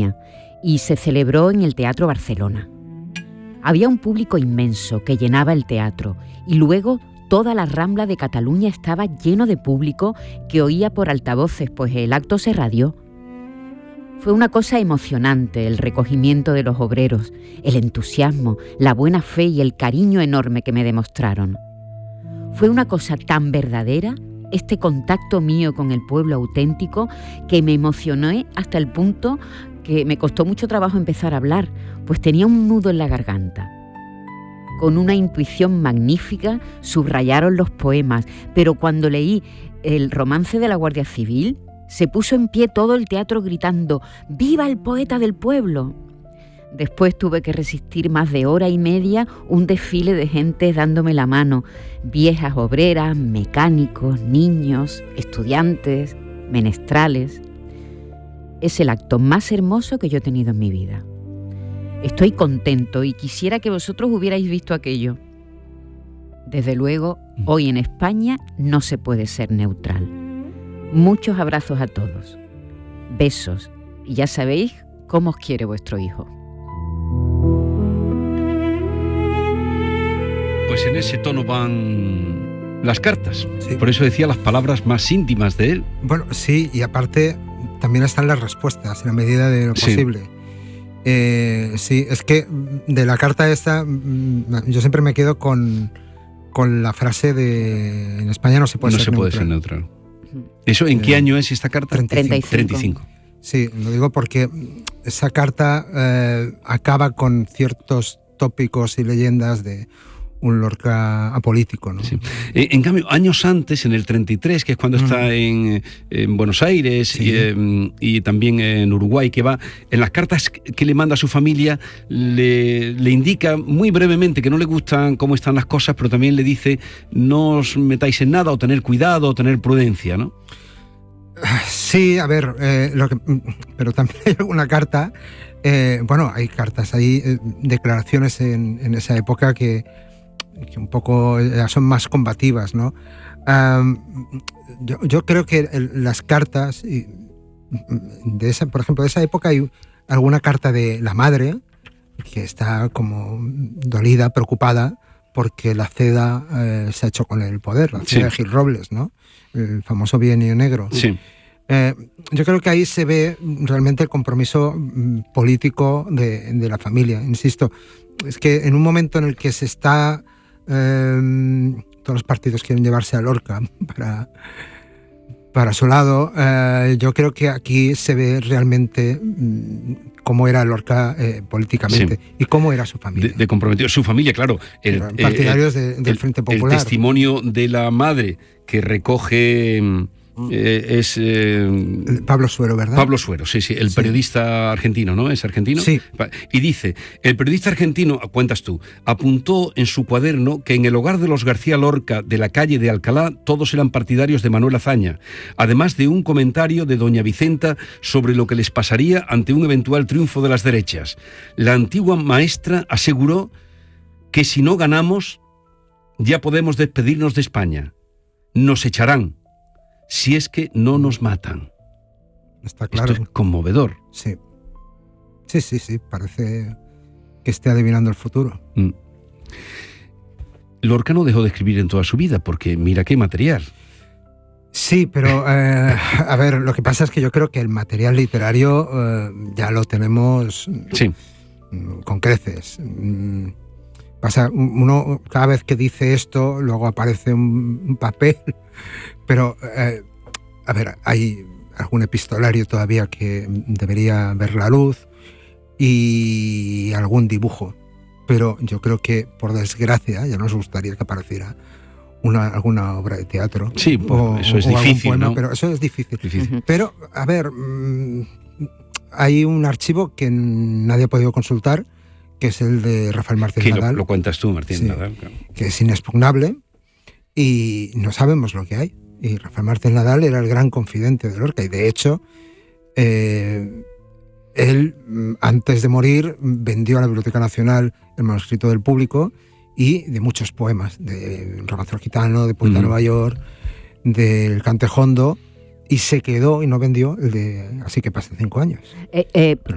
España y se celebró en el Teatro Barcelona. Había un público inmenso que llenaba el teatro y luego toda la Rambla de Cataluña estaba lleno de público que oía por altavoces, pues el acto se radió. Fue una cosa emocionante el recogimiento de los obreros, el entusiasmo, la buena fe y el cariño enorme que me demostraron. Fue una cosa tan verdadera, este contacto mío con el pueblo auténtico, que me emocioné hasta el punto que me costó mucho trabajo empezar a hablar, pues tenía un nudo en la garganta. Con una intuición magnífica subrayaron los poemas, pero cuando leí el romance de la Guardia Civil, se puso en pie todo el teatro gritando «¡Viva el poeta del pueblo!». Después tuve que resistir más de hora y media un desfile de gente dándome la mano, viejas obreras, mecánicos, niños, estudiantes, menestrales. Es el acto más hermoso que yo he tenido en mi vida. Estoy contento y quisiera que vosotros hubierais visto aquello. Desde luego, hoy en España no se puede ser neutral. Muchos abrazos a todos. Besos. Y ya sabéis cómo os quiere vuestro hijo. Pues en ese tono van las cartas. Sí. Por eso decía las palabras más íntimas de él. Bueno, sí, y aparte también están las respuestas, en la medida de lo posible. Sí, es que de la carta esta, yo siempre me quedo con la frase de en España no se puede ser neutral. ¿Eso en qué año es esta carta? 35. Sí, lo digo porque esa carta acaba con ciertos tópicos y leyendas de un Lorca apolítico, ¿no? Sí. En cambio, años antes, en el 33, que es cuando está en Buenos Aires, sí, y también en Uruguay, que va, en las cartas que le manda a su familia, le indica muy brevemente que no le gustan cómo están las cosas, pero también le dice no os metáis en nada, o tener cuidado, o tener prudencia, ¿no? Sí, a ver, pero también hay alguna carta, bueno, hay cartas, hay declaraciones en esa época que un poco ya son más combativas, ¿no? Yo creo que las cartas, por ejemplo, de esa época hay alguna carta de la madre que está como dolida, preocupada, porque la CEDA se ha hecho con el poder, la CEDA de Gil Robles, ¿no? El famoso bienio negro. Sí. Yo creo que ahí se ve realmente el compromiso político de la familia. Insisto, es que en un momento en el que se está... todos los partidos quieren llevarse a Lorca para su lado, yo creo que aquí se ve realmente cómo era Lorca políticamente, sí, y cómo era su familia. De comprometido. Su familia, claro. Partidarios del Frente Popular. El testimonio de la madre que recoge... es Pablo Suero, ¿verdad? Pablo Suero, sí, el periodista argentino, ¿no? ¿Es argentino? Sí. Y dice, el periodista argentino, cuentas tú, apuntó en su cuaderno que en el hogar de los García Lorca de la calle de Alcalá todos eran partidarios de Manuel Azaña, además de un comentario de doña Vicenta sobre lo que les pasaría ante un eventual triunfo de las derechas. La antigua maestra aseguró que si no ganamos ya podemos despedirnos de España. Nos echarán si es que no nos matan. Está claro. Esto es conmovedor. Sí. Sí. Parece que esté adivinando el futuro. Lorca no dejó de escribir en toda su vida, porque mira qué material. Sí, pero a ver, lo que pasa es que yo creo que el material literario ya lo tenemos con creces. Pasa, uno cada vez que dice esto, luego aparece un papel, pero a ver, hay algún epistolario todavía que debería ver la luz y algún dibujo, pero yo creo que por desgracia ya nos gustaría que apareciera alguna obra de teatro. Sí, eso es difícil, poema, ¿no? Pero eso es difícil. Pero, a ver, hay un archivo que nadie ha podido consultar, que es el de Rafael Martín Nadal. Lo cuentas tú, Martín Nadal. Claro. Que es inexpugnable y no sabemos lo que hay. Y Rafael Martín Nadal era el gran confidente de Lorca y de hecho él, antes de morir, vendió a la Biblioteca Nacional el manuscrito del Público y de muchos poemas, de Romancero Gitano, de Poeta Nueva York, del Cantejondo, y se quedó y no vendió el de Así que pasen 5 años.